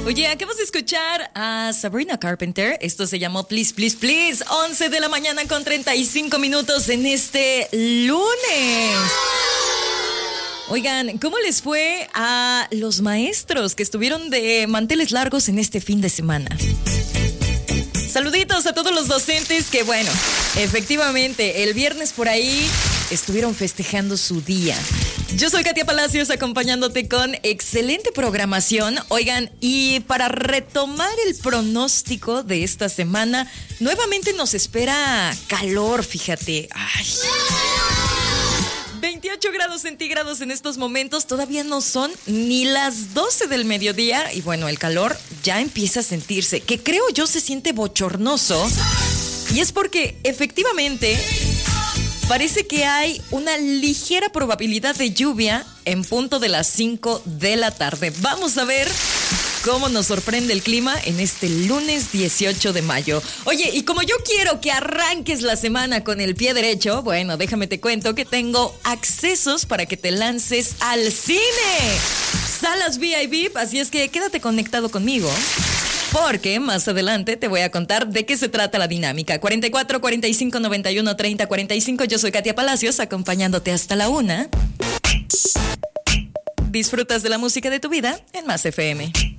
Oye, acabas de escuchar a Sabrina Carpenter. Esto se llamó Please, Please, Please. 11 de la mañana con 35 minutos en este lunes. Oigan, ¿cómo les fue a los maestros que estuvieron de manteles largos en este fin de semana? Saluditos a todos los docentes que, bueno, efectivamente, el viernes por ahí estuvieron festejando su día. Yo soy Katia Palacios, acompañándote con excelente programación. Oigan, y para retomar el pronóstico de esta semana, nuevamente nos espera calor, fíjate. Ay. 28 grados centígrados en estos momentos, todavía no son ni las 12 del mediodía y bueno, el calor ya empieza a sentirse, que creo yo se siente bochornoso, y es porque efectivamente parece que hay una ligera probabilidad de lluvia en punto de las 5 de la tarde. Vamos a ver cómo nos sorprende el clima en este lunes 18 de mayo. Oye, y como yo quiero que arranques la semana con el pie derecho, bueno, déjame te cuento que tengo accesos para que te lances al cine. Salas VIP, así es que quédate conectado conmigo, porque más adelante te voy a contar de qué se trata la dinámica. 44 45 91 30 45. Yo soy Katia Palacios, acompañándote hasta la 1. Disfrutas de la música de tu vida en Más FM.